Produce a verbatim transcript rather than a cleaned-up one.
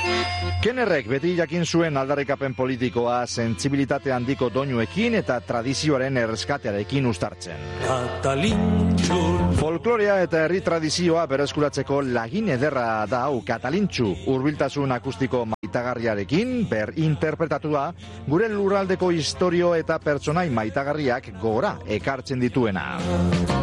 Kennerrek beti jakin zuen aldarrikapen politikoa sentsibilitate handiko doinuekin eta tradizioaren erreskatearekin uztartzen. Folklorea eta herri tradizioa bereskuratzeko lagin ederra da hau Katalintxu, hurbiltasun akustiko maitagarriarekin berinterpretatua gure lurraldeko istorio eta pertsonai maitagarriak gora ekartzen dituena.